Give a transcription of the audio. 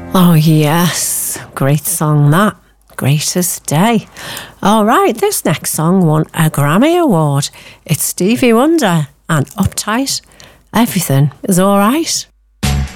Oh, yes. Great song, that. Greatest Day. All right, this next song won a Grammy Award. It's Stevie Wonder and Uptight. Everything is all right.